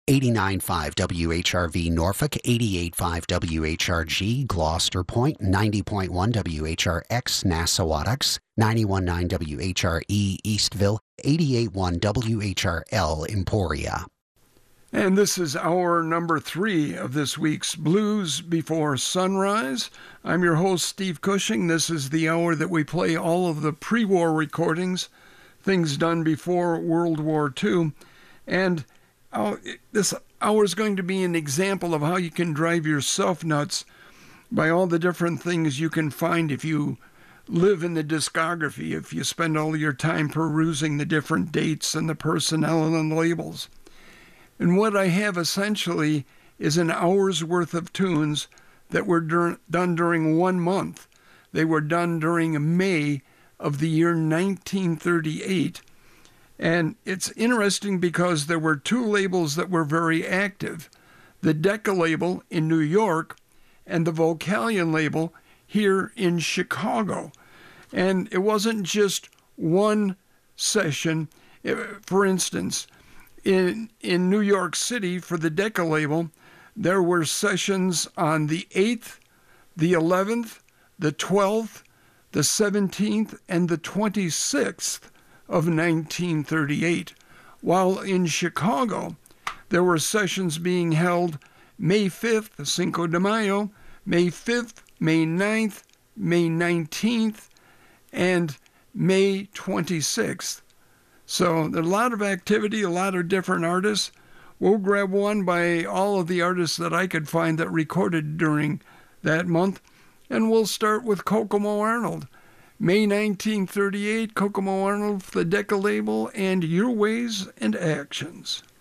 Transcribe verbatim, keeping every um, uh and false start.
eighty-nine point five W H R V Norfolk, eighty-eight point five W H R G Gloucester Point, ninety point one W H R X Nassawadox, ninety-one point nine W H R E Eastville, eighty-eight point one W H R L Emporia. And this is hour number three of this week's Blues Before Sunrise. I'm your host, Steve Cushing. This is the hour that we play all of the pre-war recordings, things done before World War Two. And uh, this hour is going to be an example of how you can drive yourself nuts by all the different things you can find if you live in the discography, if you spend all your time perusing the different dates and the personnel and the labels. And what I have essentially is an hour's worth of tunes that were dur- done during one month. They were done during May of the year nineteen thirty-eight. And it's interesting because there were two labels that were very active. The Decca label in New York and the Vocalion label here in Chicago. And it wasn't just one session. For instance, In in New York City, for the Decca label, there were sessions on the eighth, the eleventh, the twelfth, the seventeenth, and the twenty-sixth of nineteen thirty-eight, while in Chicago, there were sessions being held May fifth, Cinco de Mayo, May fifth, May ninth, May nineteenth, and May twenty-sixth. So there's a lot of activity, a lot of different artists. We'll grab one by all of the artists that I could find that recorded during that month. And we'll start with Kokomo Arnold. May nineteen thirty-eight, Kokomo Arnold, the Decca label, and Your Ways and Actions.